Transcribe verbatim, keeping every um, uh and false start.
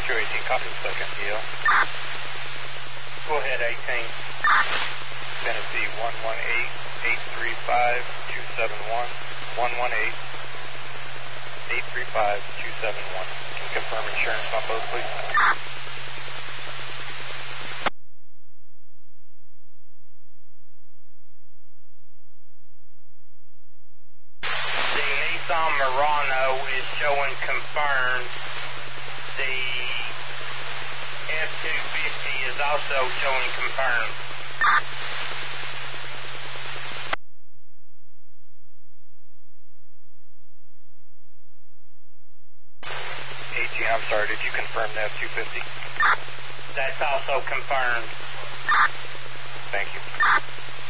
two eighteen, copy the second D L. Go ahead, eighteen. Tennessee, one one eight, eight three five, two seven one. one one eight, eight three five, two seven one. Can you confirm insurance on both, please? The Nissan Murano is showing confirmed. The F two fifty is also showing confirmed. eighteen, I'm sorry, did you confirm the F two fifty? That's also confirmed. Thank you.